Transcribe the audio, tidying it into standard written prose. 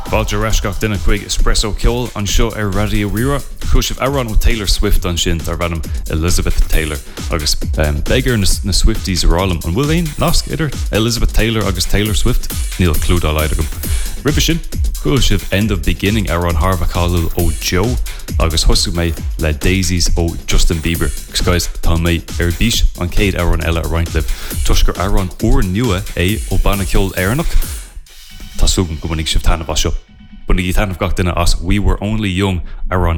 Báilte reisceach duna chuig espresso ceol an seo Radio Rira. Chúisih Aaron with Taylor Swift an sin ar bhanam Elizabeth Taylor agus begur na Swifties rálam an bhfuil éon nasc idir Elizabeth Taylor agus Taylor Swift níl clúdá leid agam. Ribbe sin, chúisih End of Beginning Aaron Harva Callú ó Joe agus hosú mé le Daisies ó Justin Bieber. Guys, tá mé bís an céad Aaron eile a rointlib. Tuisgur Aaron úr nua ó banna ceol éarnach. Tá súgan go minic sibh tanmh seo. Bunig í tanmh gach duine as We Were Only Young Aaron